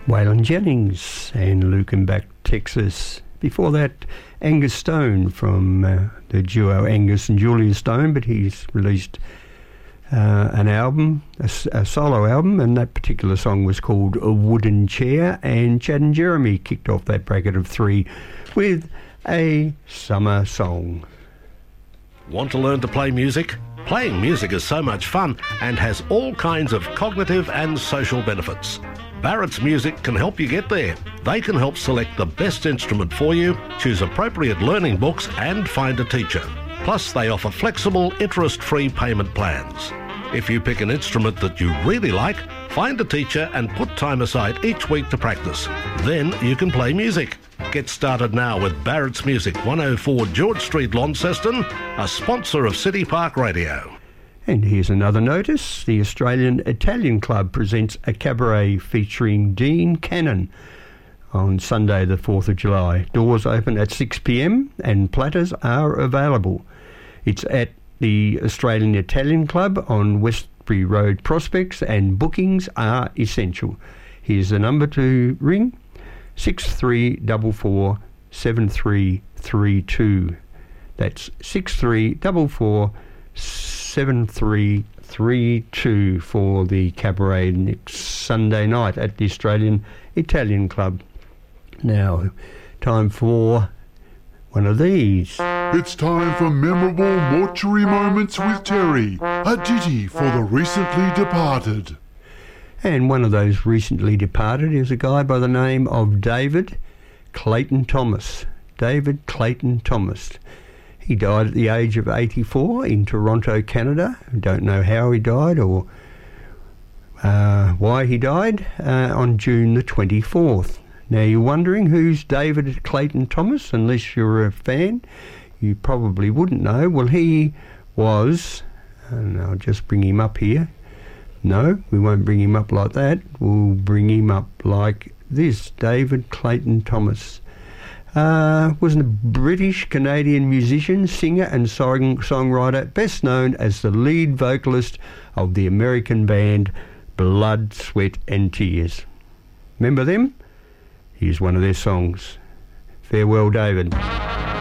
Waylon Jennings and Lukenbach, Texas. Before that, Angus Stone from the duo Angus and Julia Stone, but he's released an album, a solo album, and that particular song was called A Wooden Chair, and Chad and Jeremy kicked off that bracket of three with a summer song. Want to learn to play music? Playing music is so much fun and has all kinds of cognitive and social benefits. Barrett's Music can help you get there. They can help select the best instrument for you, choose appropriate learning books and find a teacher. Plus, they offer flexible, interest-free payment plans. If you pick an instrument that you really like, find a teacher and put time aside each week to practice. Then you can play music. Get started now with Barrett's Music, 104 George Street, Launceston, a sponsor of City Park Radio. And here's another notice. The Australian Italian Club presents a cabaret featuring Dean Cannon on Sunday the 4th of July. Doors open at 6 p.m. and platters are available. It's at the Australian Italian Club on Westbury Road, Prospects, and bookings are essential. Here's the number to ring, 6344 7332. That's 6344 7332 for the cabaret next Sunday night at the Australian Italian Club. Now, time for one of these. It's time for Memorable Mortuary Moments with Terry, a ditty for the recently departed. And one of those recently departed is a guy by the name of David Clayton Thomas. David Clayton Thomas. He died at the age of 84 in Toronto, Canada. I don't know how he died or why he died, on June the 24th. Now, you're wondering who's David Clayton Thomas, unless you're a fan. You probably wouldn't know. Well, he was, and I'll just bring him up here. No, we won't bring him up like that. We'll bring him up like this. David Clayton Thomas. Was a British-Canadian musician, singer and songwriter, best known as the lead vocalist of the American band Blood, Sweat and Tears. Remember them? Here's one of their songs. Farewell, David.